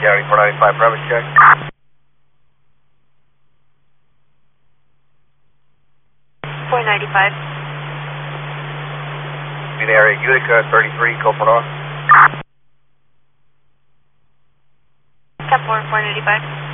County 495 premise check. .495. In area Utica 33, Copeland off. 10-4, 495.